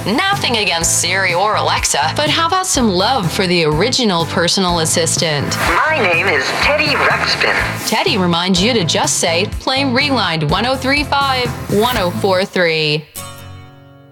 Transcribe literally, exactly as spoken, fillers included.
Nothing against Siri or Alexa, but how about some love for the original personal assistant? My name is Teddy Ruxpin. Teddy reminds you to just say, play Rewind one oh three point five, one oh four point three.